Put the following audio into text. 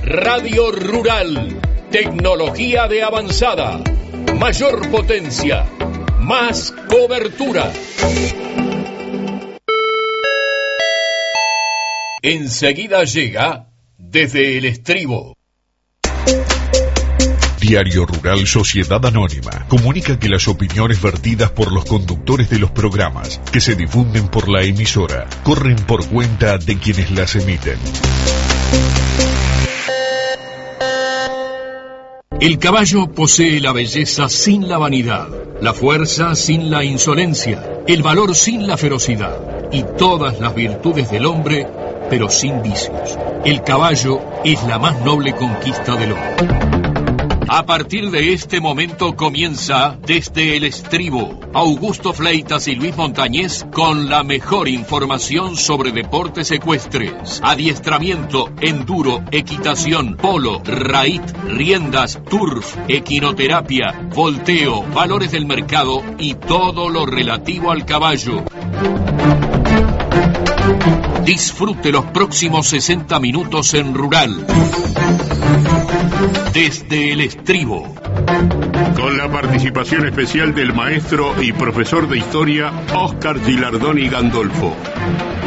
Radio Rural. Tecnología de avanzada. Mayor potencia. Más cobertura. Enseguida llega Desde el Estribo. Diario Rural Sociedad Anónima comunica que las opiniones vertidas por los conductores de los programas que se difunden por la emisora corren por cuenta de quienes las emiten. El caballo posee la belleza sin la vanidad, la fuerza sin la insolencia, el valor sin la ferocidad y todas las virtudes del hombre, pero sin vicios. El caballo es la más noble conquista del hombre. A partir de este momento comienza Desde el Estribo. Augusto Fleitas y Luis Montañez con la mejor información sobre deportes ecuestres, adiestramiento, enduro, equitación, polo, raíz, riendas, turf, equinoterapia, volteo, valores del mercado y todo lo relativo al caballo. Disfrute los próximos 60 minutos en Rural. Desde el Estribo. Con la participación especial del maestro y profesor de historia Óscar Gilardoni Gandolfo.